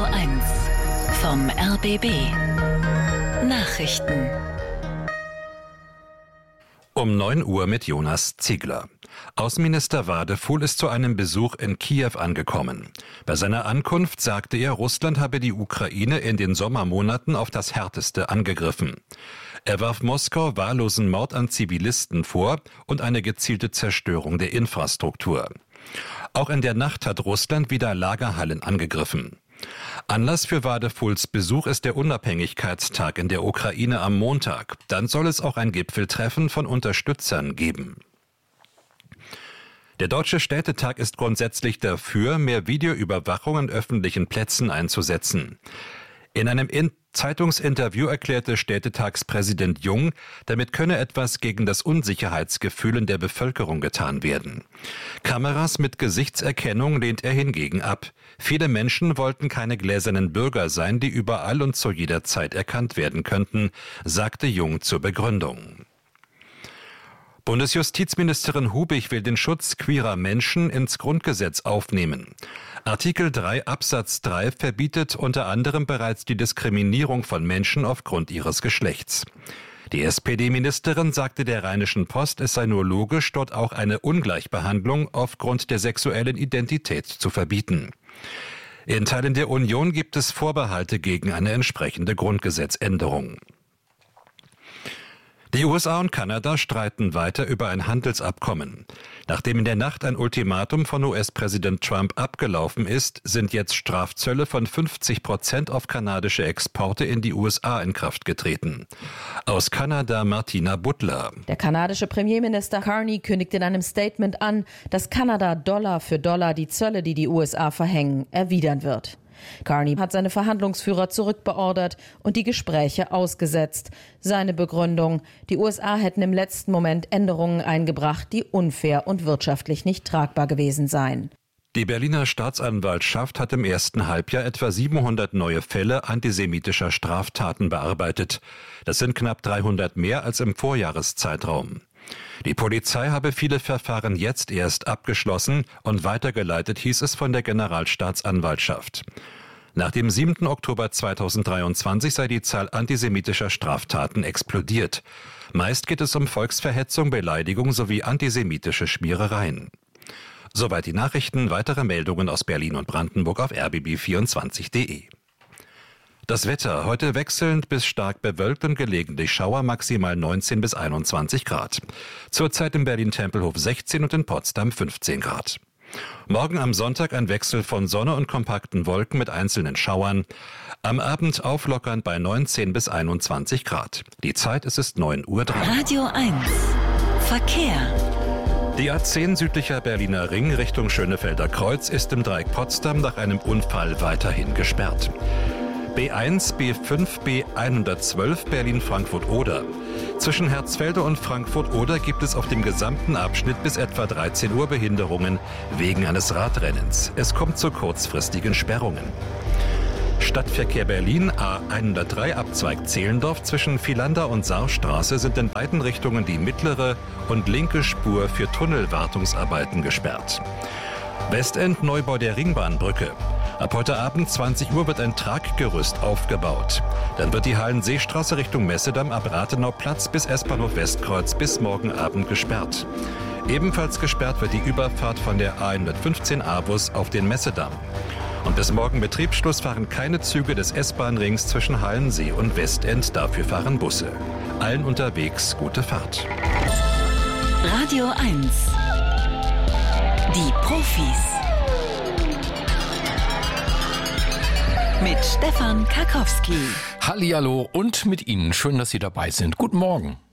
1 vom RBB Nachrichten. Um 9 Uhr mit Jonas Ziegler. Außenminister Wadefuhl ist zu einem Besuch in Kiew angekommen. Bei seiner Ankunft sagte er, Russland habe die Ukraine in den Sommermonaten auf das Härteste angegriffen. Er warf Moskau wahllosen Mord an Zivilisten vor und eine gezielte Zerstörung der Infrastruktur. Auch in der Nacht hat Russland wieder Lagerhallen angegriffen. Anlass für Wadefuhls Besuch ist der Unabhängigkeitstag in der Ukraine am Montag. Dann soll es auch ein Gipfeltreffen von Unterstützern geben. Der Deutsche Städtetag ist grundsätzlich dafür, mehr Videoüberwachung an öffentlichen Plätzen einzusetzen. In einem Zeitungsinterview erklärte Städtetagspräsident Jung, damit könne etwas gegen das Unsicherheitsgefühl in der Bevölkerung getan werden. Kameras mit Gesichtserkennung lehnt er hingegen ab. Viele Menschen wollten keine gläsernen Bürger sein, die überall und zu jeder Zeit erkannt werden könnten, sagte Jung zur Begründung. Bundesjustizministerin Hubig will den Schutz queerer Menschen ins Grundgesetz aufnehmen. Artikel 3 Absatz 3 verbietet unter anderem bereits die Diskriminierung von Menschen aufgrund ihres Geschlechts. Die SPD-Ministerin sagte der Rheinischen Post, es sei nur logisch, dort auch eine Ungleichbehandlung aufgrund der sexuellen Identität zu verbieten. In Teilen der Union gibt es Vorbehalte gegen eine entsprechende Grundgesetzänderung. Die USA und Kanada streiten weiter über ein Handelsabkommen. Nachdem in der Nacht ein Ultimatum von US-Präsident Trump abgelaufen ist, sind jetzt Strafzölle von 50% auf kanadische Exporte in die USA in Kraft getreten. Aus Kanada Martina Butler. Der kanadische Premierminister Carney kündigt in einem Statement an, dass Kanada Dollar für Dollar die Zölle, die die USA verhängen, erwidern wird. Carney hat seine Verhandlungsführer zurückbeordert und die Gespräche ausgesetzt. Seine Begründung: Die USA hätten im letzten Moment Änderungen eingebracht, die unfair und wirtschaftlich nicht tragbar gewesen seien. Die Berliner Staatsanwaltschaft hat im ersten Halbjahr etwa 700 neue Fälle antisemitischer Straftaten bearbeitet. Das sind knapp 300 mehr als im Vorjahreszeitraum. Die Polizei habe viele Verfahren jetzt erst abgeschlossen und weitergeleitet, hieß es von der Generalstaatsanwaltschaft. Nach dem 7. Oktober 2023 sei die Zahl antisemitischer Straftaten explodiert. Meist geht es um Volksverhetzung, Beleidigung sowie antisemitische Schmierereien. Soweit die Nachrichten, weitere Meldungen aus Berlin und Brandenburg auf rbb24.de. Das Wetter, heute wechselnd bis stark bewölkt und gelegentlich Schauer, maximal 19 bis 21 Grad. Zurzeit in Berlin-Tempelhof 16 und in Potsdam 15 Grad. Morgen am Sonntag ein Wechsel von Sonne und kompakten Wolken mit einzelnen Schauern. Am Abend auflockernd bei 19 bis 21 Grad. Die Zeit ist 9:03 Uhr. Radio 1 Verkehr. Die A10 südlicher Berliner Ring Richtung Schönefelder Kreuz ist im Dreieck Potsdam nach einem Unfall weiterhin gesperrt. B1, B5, B112 Berlin-Frankfurt-Oder. Zwischen Herzfelde und Frankfurt-Oder gibt es auf dem gesamten Abschnitt bis etwa 13 Uhr Behinderungen wegen eines Radrennens. Es kommt zu kurzfristigen Sperrungen. Stadtverkehr Berlin, A103 Abzweig Zehlendorf zwischen Vielander und Saarstraße sind in beiden Richtungen die mittlere und linke Spur für Tunnelwartungsarbeiten gesperrt. Westend Neubau der Ringbahnbrücke. Ab heute Abend 20 Uhr wird ein Traggerüst aufgebaut. Dann wird die Hallenseestraße Richtung Messedamm ab Rathenauplatz bis S-Bahnhof Westkreuz bis morgen Abend gesperrt. Ebenfalls gesperrt wird die Überfahrt von der A115A-Bus auf den Messedamm. Und bis morgen Betriebsschluss fahren keine Züge des S-Bahn-Rings zwischen Hallensee und Westend, dafür fahren Busse. Allen unterwegs gute Fahrt. Radio 1 Die Profis mit Stefan Karkowski. Hallihallo und mit Ihnen. Schön, dass Sie dabei sind. Guten Morgen.